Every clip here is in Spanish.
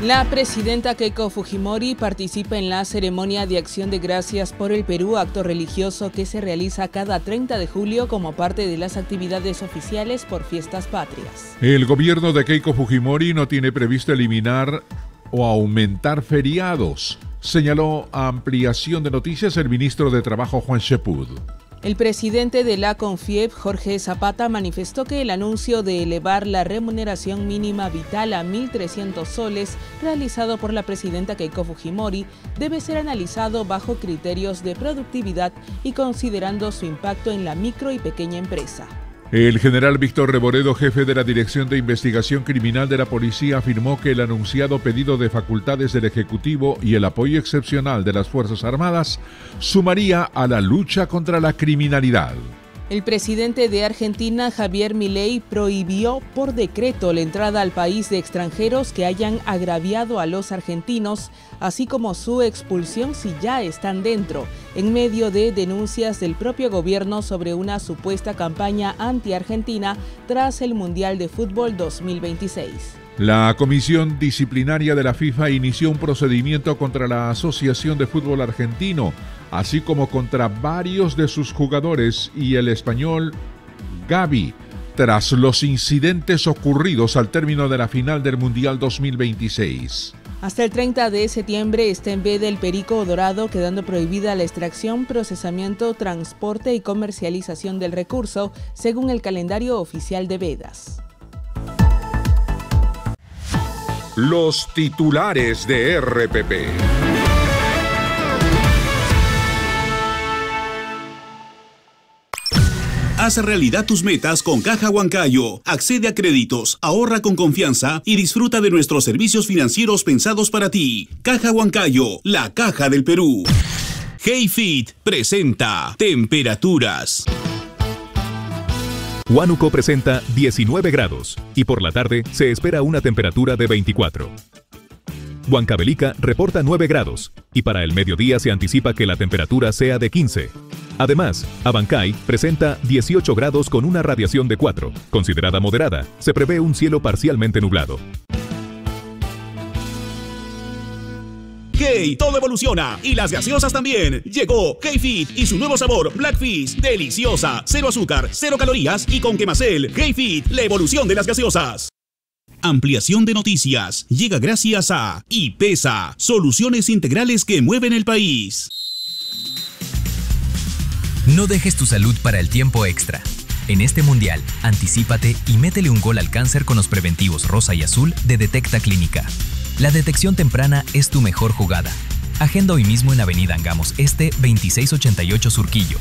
La presidenta Keiko Fujimori participa en la ceremonia de Acción de Gracias por el Perú, acto religioso que se realiza cada 30 de julio como parte de las actividades oficiales por fiestas patrias. El gobierno de Keiko Fujimori no tiene previsto eliminar o aumentar feriados, señaló a Ampliación de Noticias el ministro de Trabajo Juan Shepud. El presidente de la CONFIEP, Jorge Zapata, manifestó que el anuncio de elevar la remuneración mínima vital a 1.300 soles, realizado por la presidenta Keiko Fujimori, debe ser analizado bajo criterios de productividad y considerando su impacto en la micro y pequeña empresa. El general Víctor Reboredo, jefe de la Dirección de Investigación Criminal de la Policía, afirmó que el anunciado pedido de facultades del Ejecutivo y el apoyo excepcional de las Fuerzas Armadas sumaría a la lucha contra la criminalidad. El presidente de Argentina, Javier Milei, prohibió por decreto la entrada al país de extranjeros que hayan agraviado a los argentinos, así como su expulsión si ya están dentro, en medio de denuncias del propio gobierno sobre una supuesta campaña anti-argentina tras el Mundial de Fútbol 2026. La Comisión Disciplinaria de la FIFA inició un procedimiento contra la Asociación de Fútbol Argentino, así como contra varios de sus jugadores y el español Gavi, tras los incidentes ocurridos al término de la final del Mundial 2026. Hasta el 30 de septiembre está en veda el perico dorado, quedando prohibida la extracción, procesamiento, transporte y comercialización del recurso, según el calendario oficial de vedas. Los titulares de RPP. Haz realidad tus metas con Caja Huancayo. Accede a créditos, ahorra con confianza y disfruta de nuestros servicios financieros pensados para ti. Caja Huancayo, la caja del Perú. HeyFit presenta Temperaturas. Huánuco presenta 19 grados y por la tarde se espera una temperatura de 24. Huancavelica reporta 9 grados y para el mediodía se anticipa que la temperatura sea de 15. Además, Abancay presenta 18 grados con una radiación de 4. Considerada moderada, se prevé un cielo parcialmente nublado. ¡Hey! Todo evoluciona y las gaseosas también. Llegó HeyFit y su nuevo sabor Black Fizz. Deliciosa, cero azúcar, cero calorías y con Quemacel. HeyFit, la evolución de las gaseosas. Ampliación de Noticias llega gracias a IPESA, soluciones integrales que mueven el país. No dejes tu salud para el tiempo extra. En este mundial, anticípate y métele un gol al cáncer con los preventivos rosa y azul de Detecta Clínica. La detección temprana es tu mejor jugada. Agenda hoy mismo en Avenida Angamos Este, 2688 Surquillo.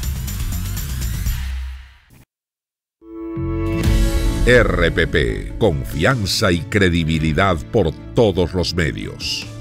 RPP, confianza y credibilidad por todos los medios.